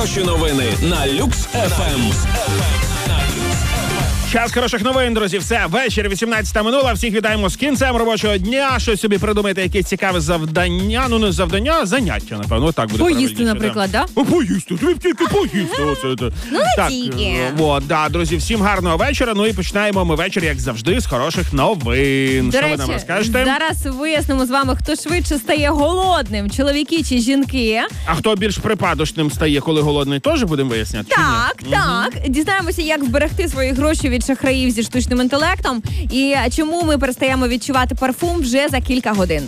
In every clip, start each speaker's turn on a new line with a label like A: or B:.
A: Хороші новини на Люкс ФМ.
B: Час хороших новин, друзі. Все, вечір, 18 минула. Всіх вітаємо з кінцем робочого дня. Щось собі придумайте, якесь цікаве завдання. Ну, не завдання, а заняття, напевно. Так буде
C: поїсти, наприклад, да?
B: Поїсти, тобі тільки поїсти.
C: Ну,
B: так,
C: тільки.
B: Друзі, всім гарного вечора. Ну і починаємо ми вечір, як завжди, з хороших новин.
C: До
B: Що
C: речі,
B: ви нам розкажете?
C: зараз вияснимо з вами, хто швидше стає голодним, чоловіки чи жінки.
B: А хто більш припадочним стає, коли голодний, теж будемо виясняти?
C: Так. Дізнаємося, як зберегти свої гроші від шахраїв зі штучним інтелектом і чому ми перестаємо відчувати парфум вже за кілька годин.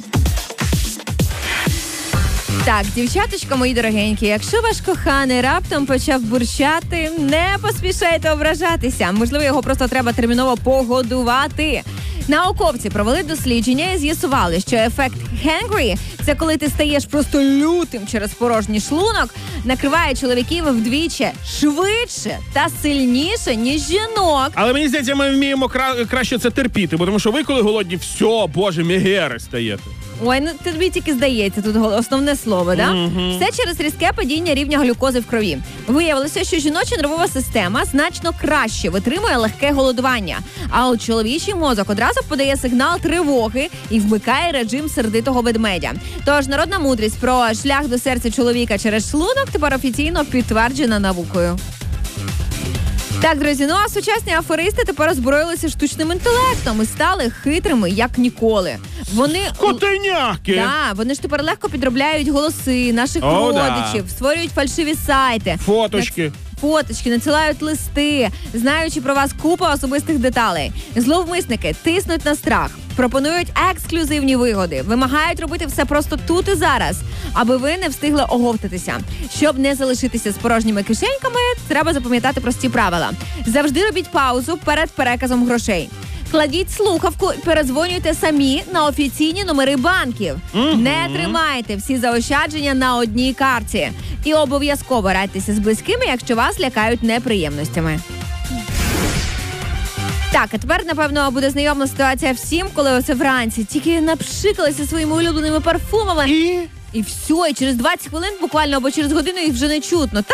C: Так, дівчаточка мої дорогенькі, якщо ваш коханий раптом почав бурчати, не поспішайте ображатися. Можливо, його просто треба терміново погодувати. Науковці провели дослідження і з'ясували, що ефект hangry – це коли ти стаєш просто лютим через порожній шлунок, накриває чоловіків вдвічі швидше та сильніше, ніж жінок.
B: Але мені здається, ми вміємо краще це терпіти, бо тому що ви, коли голодні, все, боже, мегери стаєте.
C: Ой, ну тобі тільки здається, тут основне слово, да? Все через різке падіння рівня глюкози в крові. Виявилося, що жіноча нервова система значно краще витримує легке голодування, а от чоловічий мозок одразу подає сигнал тривоги і вмикає режим сердитого ведмедя. Тож народна мудрість про шлях до серця чоловіка через шлунок тепер офіційно підтверджена наукою. Так, друзі, ну а сучасні аферисти тепер озброїлися штучним інтелектом і стали хитрими, як ніколи. Вони...
B: Котеняки!
C: Так, вони ж тепер легко підробляють голоси наших родичів, створюють фальшиві сайти. Фоточки, надсилають листи, знаючи про вас купу особистих деталей. Зловмисники тиснуть на страх, пропонують ексклюзивні вигоди, вимагають робити все просто тут і зараз, аби ви не встигли оговтатися. Щоб не залишитися з порожніми кишеньками, треба запам'ятати прості правила. Завжди робіть паузу перед переказом грошей. Кладіть слухавку і передзвонюйте самі на офіційні номери банків. Не тримайте всі заощадження на одній карті. І обов'язково радьтеся з близькими, якщо вас лякають неприємностями. Так, а тепер, напевно, буде знайома ситуація всім, коли оце вранці тільки напшикалися своїми улюбленими парфумами. І все, і через 20 хвилин буквально, або через годину їх вже не чутно.